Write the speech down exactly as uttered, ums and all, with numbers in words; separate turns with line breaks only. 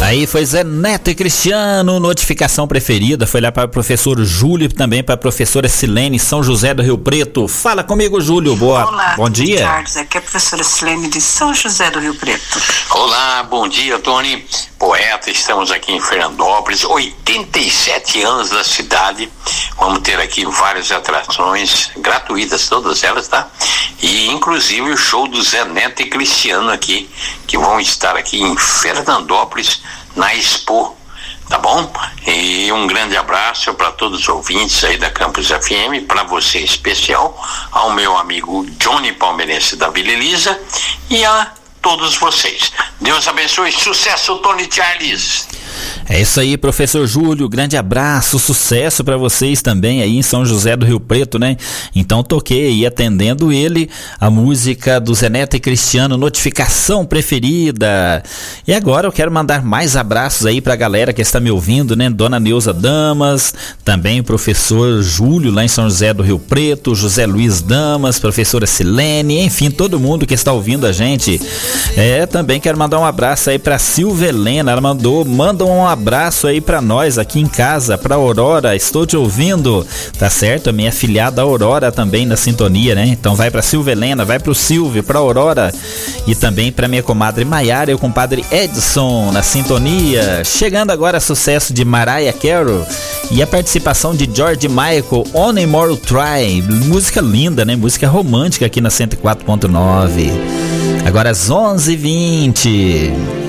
Aí foi Zé Neto e Cristiano, notificação preferida, foi lá para o professor Júlio, também para a professora Silene, São José do Rio Preto. Fala comigo, Júlio, boa,
Olá,
bom dia.
Carlos, aqui é a professora Silene de São José do Rio Preto.
Olá, bom dia, Tony, poeta, estamos aqui em Fernandópolis, oitenta e sete anos da cidade, vamos ter aqui várias atrações gratuitas, todas elas, tá? E inclusive o show do Zé Neto e Cristiano aqui, que vão estar aqui em Fernandópolis, na Expo, tá bom? E um grande abraço para todos os ouvintes aí da Campus F M, para você em especial, ao meu amigo Johnny Palmeirense da Vila Elisa e a todos vocês. Deus abençoe, sucesso, Tony Charles.
É isso aí, professor Júlio, grande abraço, sucesso para vocês também aí em São José do Rio Preto, né? Então toquei aí, atendendo ele, a música do Zé Neto e Cristiano, Notificação Preferida. E agora eu quero mandar mais abraços aí pra galera que está me ouvindo, né? Dona Neuza Damas, também o professor Júlio lá em São José do Rio Preto, José Luiz Damas, professora Silene, enfim, todo mundo que está ouvindo a gente. É, também quero mandar um abraço aí pra Silvia Helena, ela mandou, manda um abraço aí pra nós aqui em casa, pra Aurora, estou te ouvindo, tá certo? A minha afilhada Aurora também na sintonia, né? Então vai pra Silvia Helena, vai pro Silvio, pra Aurora e também pra minha comadre Maiara e o compadre Edson na sintonia. Chegando agora sucesso de Mariah Carey e a participação de George Michael, Only More Try, música linda, né? Música romântica aqui na cento e quatro ponto nove. Agora às onze e vinte.